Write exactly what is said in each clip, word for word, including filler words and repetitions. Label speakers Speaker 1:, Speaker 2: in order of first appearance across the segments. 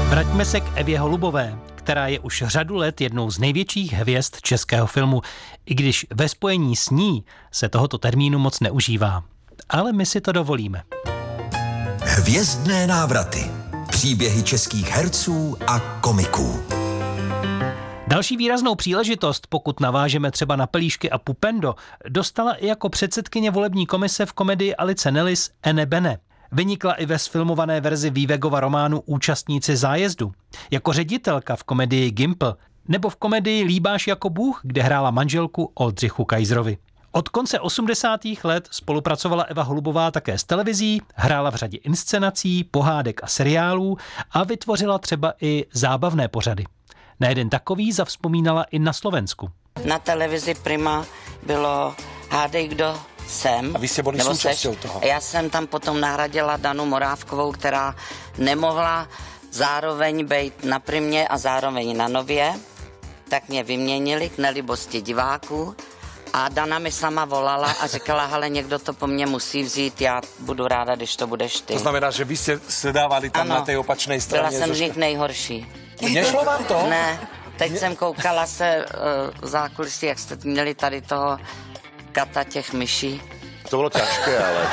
Speaker 1: Vraťme se k Evě Holubové, která je už řadu let jednou z největších hvězd českého filmu, i když ve spojení s ní se tohoto termínu moc neužívá. Ale my si to dovolíme.
Speaker 2: Hvězdné návraty. Příběhy českých herců a komiků.
Speaker 1: Další výraznou příležitost, pokud navážeme třeba na Pelíšky a Pupendo, dostala i jako předsedkyně volební komise v komedii Alice Nellis Ene Bene. Vynikla i ve sfilmované verzi Vývegova románu Účastníci zájezdu, jako ředitelka v komedii Gimpl, nebo v komedii Líbáš jako Bůh, kde hrála manželku Oldřichu Kaiserovi. Od konce osmdesátých let spolupracovala Eva Holubová také s televizí, hrála v řadě inscenací, pohádek a seriálů a vytvořila třeba i zábavné pořady. Na jeden takový zavzpomínala i na Slovensku.
Speaker 3: Na televizi Prima bylo Hádej, kdo jsem.
Speaker 4: A vy jste byli součástí toho.
Speaker 3: Já jsem tam potom nahradila Danu Morávkovou, která nemohla zároveň být na Primě a zároveň na Nově. Tak mě vyměnili k nelibosti diváků a Dana mi sama volala a říkala, hele, někdo to po mně musí vzít, já budu ráda, když to budeš ty.
Speaker 4: To znamená, že vy jste se dávali tam
Speaker 3: ano,
Speaker 4: na té opačné straně.
Speaker 3: byla jsem z nich nejhorší.
Speaker 4: Nešlo vám to?
Speaker 3: Ne, teď Mě... jsem koukala se uh, v zákulisí, jak jste měli tady toho kata těch myší.
Speaker 5: To bylo těžké, ale...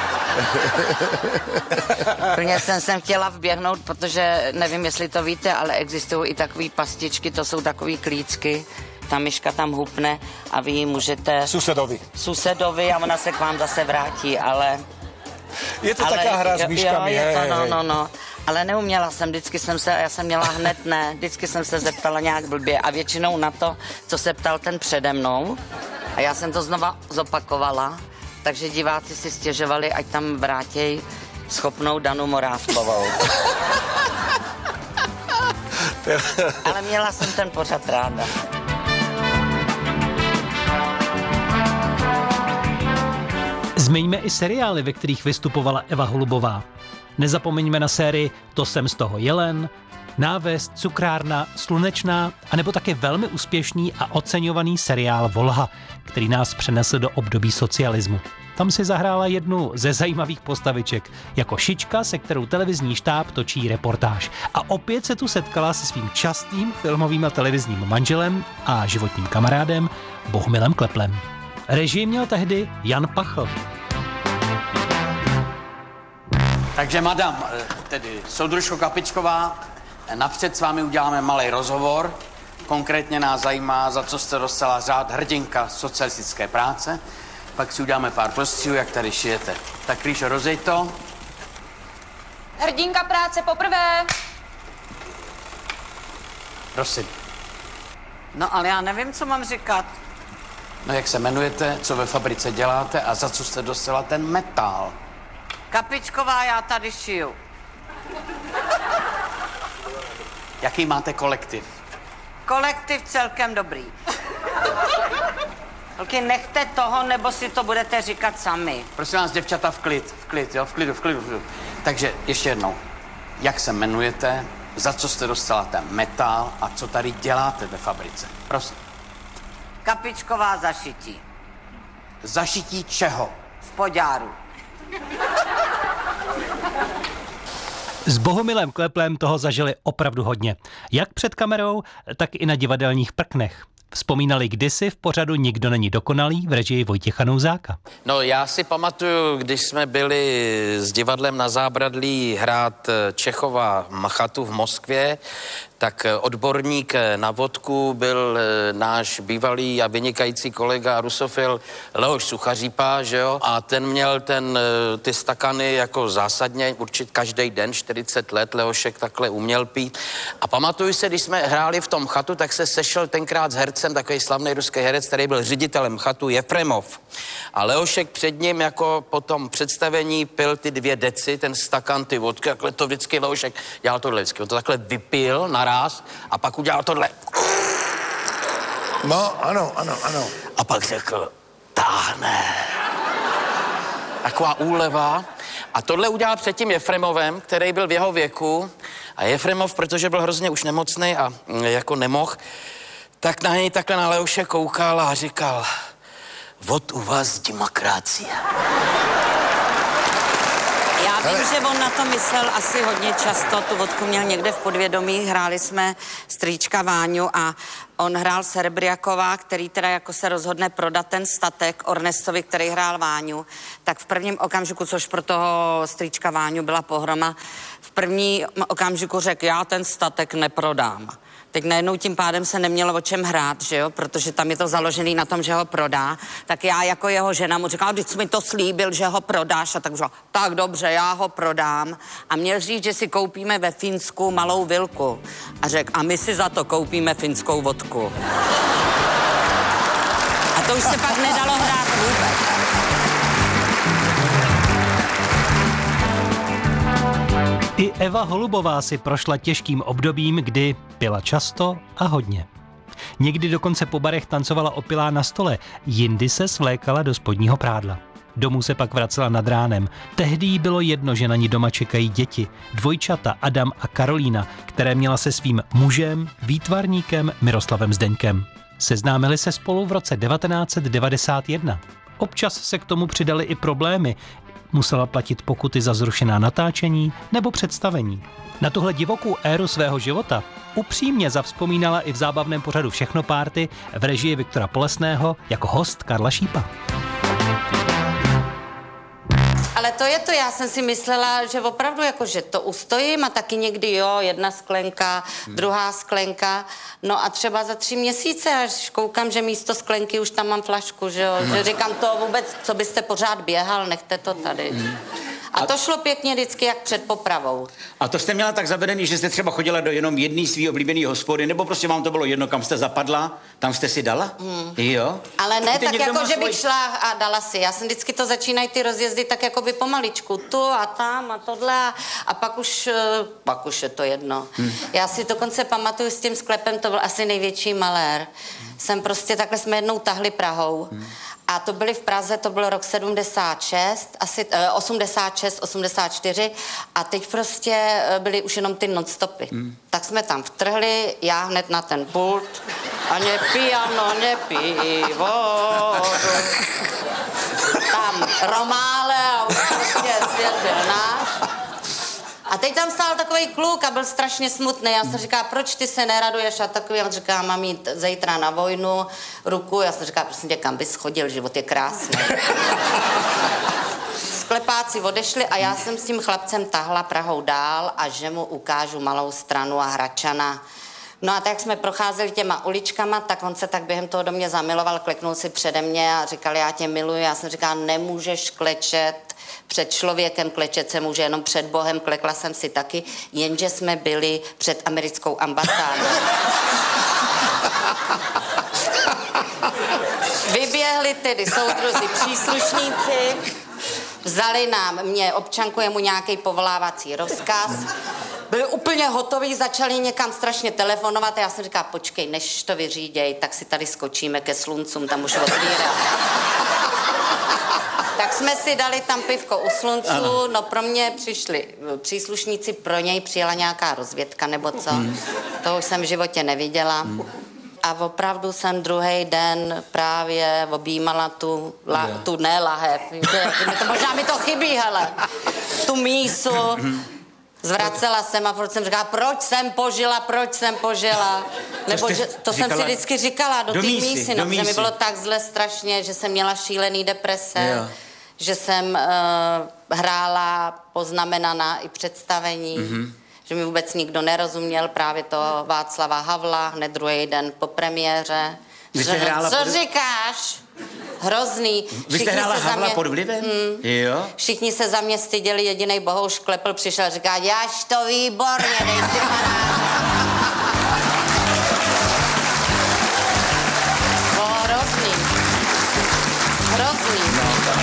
Speaker 3: Plně jsem sem chtěla vběhnout, protože nevím, jestli to víte, ale existují i takové pastičky, to jsou takové klícky. Ta myška tam hupne a vy ji můžete...
Speaker 4: Susedovi.
Speaker 3: Susedovi a ona se k vám zase vrátí, ale...
Speaker 4: Je to
Speaker 3: ale,
Speaker 4: taká hra s myškami,
Speaker 3: jo, je
Speaker 4: hej,
Speaker 3: to, no,
Speaker 4: hej.
Speaker 3: no, no. Ale neuměla jsem, vždycky jsem se, já jsem měla hned ne, vždycky jsem se zeptala nějak blbě a většinou na to, co se ptal ten přede mnou. A já jsem to znova zopakovala, takže diváci si stěžovali, ať tam vrátěj schopnou Danu Morávkovou. Ale měla jsem ten pořad ráda.
Speaker 1: Zmiňme i seriály, ve kterých vystupovala Eva Holubová. Nezapomeňme na sérii To jsem z toho jelen, Návést, Cukrárna, Slunečná, anebo také velmi úspěšný a oceňovaný seriál Volha, který nás přenesl do období socialismu. Tam si zahrála jednu ze zajímavých postaviček, jako šička, se kterou televizní štáb točí reportáž. A opět se tu setkala se svým častým filmovým a televizním manželem a životním kamarádem Bohumilem Kleplem. Režii měl tehdy Jan Pachl.
Speaker 6: Takže madam, tedy soudružko Kapičková, napřed s vámi uděláme malý rozhovor. Konkrétně nás zajímá, za co jste dostala řád hrdinka socialistické práce. Pak si uděláme pár prostřihů, jak tady šijete. Tak Krýšo, rozej to.
Speaker 7: Hrdinka práce poprvé.
Speaker 6: Prosím.
Speaker 3: No ale já nevím, co mám říkat.
Speaker 6: No jak se jmenujete, co ve fabrice děláte a za co jste dostala ten metal?
Speaker 3: Kapičková, já tady šiju.
Speaker 6: Jaký máte kolektiv?
Speaker 3: Kolektiv celkem dobrý. Holky, nechte toho, nebo si to budete říkat sami.
Speaker 6: Prosím vás, děvčata, v klid, v klid, jo, v klidu, v klidu, v klidu. Takže ještě jednou, jak se jmenujete, za co jste dostala ten metal a co tady děláte ve fabrice? Prosím.
Speaker 3: Kapičková zašití.
Speaker 6: Zašití čeho?
Speaker 3: V poďáru.
Speaker 1: S Bohumilem Kleplem toho zažili opravdu hodně. Jak před kamerou, tak i na divadelních prknech. Vzpomínali kdysi v pořadu Nikdo není dokonalý v režii Vojtěcha Nouzáka.
Speaker 8: No já si pamatuju, když jsme byli s divadlem na Zábradlí hrát Čechova chatu v Moskvě, tak odborník na vodku byl náš bývalý a vynikající kolega rusofil Leoš Suchařípa, že jo? A ten měl ten, ty stakany jako zásadně určitě každý den, čtyřicet let Leošek takhle uměl pít. A pamatuju se, když jsme hráli v tom chatu, tak se sešel tenkrát s hercem, takový slavný ruský herec, který byl ředitelem chatu, Jefremov. A Leošek před ním jako po tom představení pil ty dvě deci, ten stakan, ty vodky, takhle to vždycky Leošek dělal tohle vždycky. On to takhle vypil naráz a pak udělal tohle.
Speaker 4: No, ano, ano, ano.
Speaker 8: A pak řekl, táhne. Taková úleva. A tohle udělal před tím Jefremovem, který byl v jeho věku. A Jefremov, protože byl hrozně už nemocný a jako nemohl, tak na něj takhle na Leoše koukal a říkal, vod u vás demokracie.
Speaker 3: Já vím, že on na to myslel asi hodně často, tu vodku měl někde v podvědomí, hráli jsme strýčka Váňu a on hrál Serbriakova, který teda jako se rozhodne prodat ten statek Ornestovi, který hrál Váňu, tak v prvním okamžiku, což pro toho strýčka Váňu byla pohroma, v první okamžiku řekl, já ten statek neprodám. Teď najednou tím pádem se nemělo o čem hrát, že jo, protože tam je to založený na tom, že ho prodá. Tak já jako jeho žena mu říkala, když jsi mi to slíbil, že ho prodáš, a tak říkala, tak dobře, já ho prodám. A měl říct, že si koupíme ve Finsku malou vilku. A řekl, a my si za to koupíme finskou vodku. A to už se pak nedalo hrát vůbec.
Speaker 1: I Eva Holubová si prošla těžkým obdobím, kdy pila často a hodně. Někdy dokonce po barech tancovala opilá na stole, jindy se svlékala do spodního prádla. Domů se pak vracela nad ránem. Tehdy jí bylo jedno, že na ní doma čekají děti, dvojčata Adam a Karolína, které měla se svým mužem, výtvarníkem Miroslavem Zdeňkem. Seznámili se spolu v roce devatenáct set devadesát jedna. Občas se k tomu přidaly i problémy. Musela platit pokuty za zrušená natáčení nebo představení. Na tuhle divokou éru svého života upřímně zavzpomínala i v zábavném pořadu Všechno párty v režii Viktora Polesného jako host Karla Šípa.
Speaker 3: Ale to je to, já jsem si myslela, že opravdu jako, že to ustojím a taky někdy jo, jedna sklenka, hmm. druhá sklenka, no a třeba za tři měsíce, až koukám, že místo sklenky už tam mám flašku, že jo, hmm. že říkám to vůbec, co byste pořád běhal, nechte to tady. Hmm. A to šlo pěkně vždycky jak před popravou.
Speaker 6: A to jste měla tak zavedený, že jste třeba chodila do jenom jedné svý oblíbený hospody, nebo prostě vám to bylo jedno, kam jste zapadla, tam jste si dala? Hmm. Jo.
Speaker 3: Ale ne
Speaker 6: Víte,
Speaker 3: tak jako, že
Speaker 6: svoj...
Speaker 3: bych šla a dala si. Já jsem vždycky to začínají ty rozjezdy tak jako by pomaličku. Tu a tam a tohle a, a pak už, pak už je to jedno. Hmm. Já si dokonce pamatuju s tím sklepem, to byl asi největší malér. Hmm. Jsem prostě, takhle jsme jednou tahli Prahou. Hmm. A to byly v Praze, to byl rok sedmdesát šest, asi eh, osmdesát šest, osmdesát čtyři a teď prostě byly už jenom ty non-stopy. Mm. Tak jsme tam vtrhli, já hned na ten pult a nepiano, nepivo. Tam romále a už prostě svět byl náš. A teď tam stál takový kluk a byl strašně smutný. Já jsem říkala, proč ty se neraduješ? A takový, on říká, mám jít zítra na vojnu, ruku. Já jsem říkala, prosím tě, kam bys chodil, život je krásný. Sklepáci odešli a já jsem s tím chlapcem tahla Prahou dál a že mu ukážu Malou Stranu a Hradčana. No a tak jsme procházeli těma uličkama, tak on se tak během toho do mě zamiloval, kleknul si přede mě a říkal, já tě miluji. Já jsem říkala, nemůžeš klečet před člověkem, klečet se může jenom před Bohem, klekla jsem si taky, jenže jsme byli před americkou ambasádou. Vyběhli tedy soudruzi příslušníci, vzali nám mě, občanku, jemu nějaký povolávací rozkaz, byli úplně hotoví, začali někam strašně telefonovat a já jsem říkala, počkej, než to vyříděj, tak si tady skočíme ke Sluncům, tam už otvírá. Tak jsme si dali tam pivko u Slunců, ano. No pro mě přišli příslušníci, pro něj přijela nějaká rozvědka nebo co, hmm. To už jsem v životě neviděla. Hmm. A opravdu jsem druhý den právě objímala tu, la, yeah. tu ne lahev, to, možná mi to chybí, hele, tu mísu. Hmm. Zvracela jsem a furt jsem říkala, proč jsem požila, proč jsem požila. Nebo že, to jsem si vždycky říkala do té mísy, no, že mi bylo tak zle strašně, že jsem měla šílený deprese, yeah. že jsem uh, hrála poznamenaná i představení, mm-hmm. že mi vůbec nikdo nerozuměl, právě toho Václava Havla, hned druhý den po premiéře.
Speaker 6: Vy jste hrála
Speaker 3: co
Speaker 6: pod...
Speaker 3: říkáš? Hrozný.
Speaker 6: Vy jste hrála Havla mě... pod vlivem? Hmm. Jo.
Speaker 3: Všichni se za mě styděli, jedinej Bohouš Klepl přišel a říká, jáš to výborně, dej si panáč. No, hrozný. Hrozný.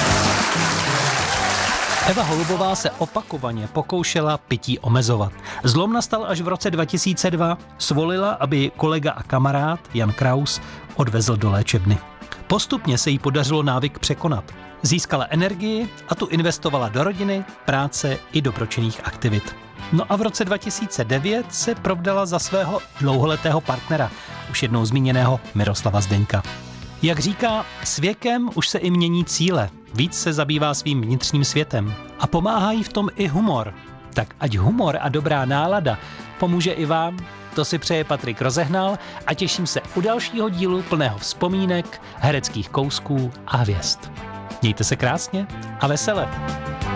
Speaker 1: Eva Holubová se opakovaně pokoušela pití omezovat. Zlom nastal až v roce dva tisíce dva. Svolila, aby kolega a kamarád Jan Kraus odvezl do léčebny. Postupně se jí podařilo návyk překonat. Získala energii a tu investovala do rodiny, práce i dobročinných aktivit. No a v roce dva tisíce devět se provdala za svého dlouholetého partnera, už jednou zmíněného Miroslava Zdeňka. Jak říká, s věkem už se i mění cíle. Víc se zabývá svým vnitřním světem. A pomáhá jí v tom i humor. Tak ať humor a dobrá nálada pomůže i vám, to si přeje Patrik Rozehnal a těším se u dalšího dílu plného vzpomínek, hereckých kousků a hvězd. Mějte se krásně a vesele.